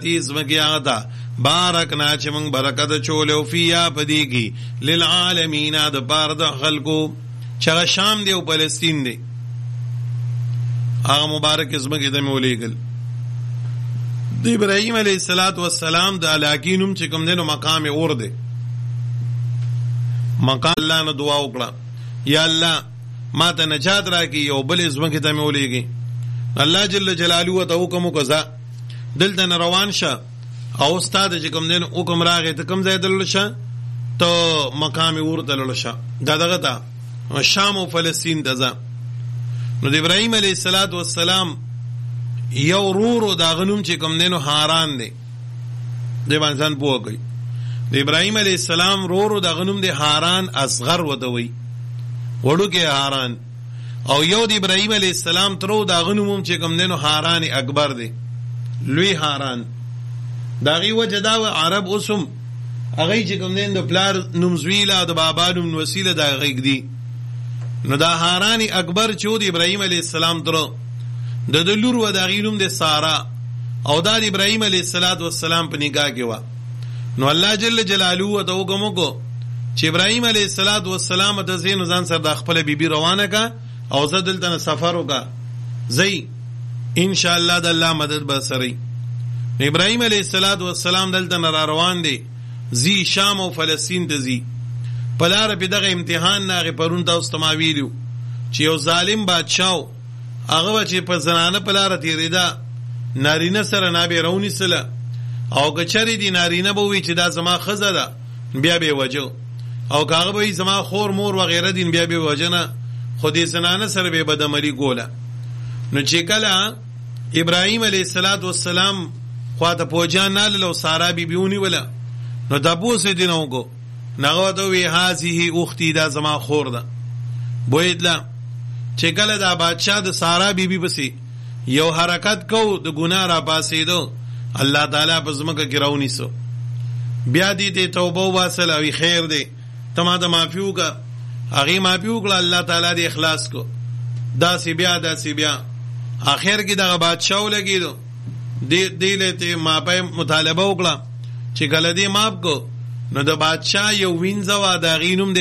زمکی آتا بارکنا چه منگ برکت چولیو فیا پدی کی للعالمین دا پار دا خلقو چگه شام دی و پلسطین دی آغا مبارک زمکی دا مولی گل دا ابراہیم علیہ السلام دا علاقینم چکم دینو مقام اور دی مقام اللہ نا دعا اکڑا یا اللہ ما تا نجات را کی یو بل زمکی تا مولی گی اللہ جل جلالو تا حکمو کزا دلتا نروان شا او استاد چې کوم دین حکم راغی ته کوم ځای دلل شه ته مقام اور دلل شه دا دغه تا شام او فلسطین دزا نو د ابراهیم علیه السلام یو رورو دا غنوم چې کوم دینو هاران دی د انسان پوهږي د ابراهیم علیه السلام رورو دا غنوم دی هاران اصغر وته وی وړو کې هاران او یو د ابراهیم علیه السلام ترو دا غنوم چې کوم دینو هاران اکبر دی لوی هاران داغي وجه دا عرب اوسم اغه چې کوم دین د پلار نوم زویلا د بابا نوم وسیله دا غیګ دی نو دا هاران اکبر چود ابراهیم علیه السلام تر د لور و داغي نوم د سارا او دا ابراهیم علیه السلام په نگاه کې و نو الله جل جلاله ته حکم کو چې ابراهیم علیه السلام ته زین ځان سره د خپل بیبي روانه کا او زدل تن سفر وکا زئی ان شاء الله د الله مدد به سره ابراهیم علیه السلام دلته را روان دی زی شام او فلسطین ته زی پلار په دغه امتحان نه پرون تاسو ته ویلو چې یو ظالم بادشاہ هغه چې په زنانه پلار تیریدا نارینه سره نابه رونی سره او کچری دی نارینه به وی چې دا زما خزه ده بیا به وجو او کاغه به زما خور مور و غیره دین بیا به وجنه خودی زنانه سره به بدمری ګوله نو چې کله ابراهیم علیه السلام خواته پوجان نال لو سارا بی بیونی ولا نو تپوس دینو کو نغو تو وی هذه اختی دا زما خور ده بویدلا چې کله دا بادشاہ د سارا بی بی بسی یو حرکت کو د ګناه را پاسې دو الله تعالی په زمکه کې راونی سو بیا دې ته توبه واسل او خیر دی تما د معفو کا هغه معفو کړه الله تعالی دې اخلاص کو دا سی بیا اخر کې دغه بادشاہ ولګیدو دی لته ما په مطالبه وکړه چې کله دې ماپ کو نو د بادشاہ یو وینځه وا د غینوم